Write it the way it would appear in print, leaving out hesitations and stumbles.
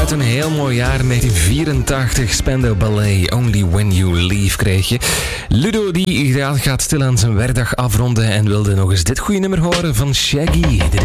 uit een heel mooi jaar, 1984. Spandau Ballet, Only When You Leave kreeg je. Ludo die gaat stilaan zijn werkdag afronden en wilde nog eens dit goede nummer horen van Shaggy. Dit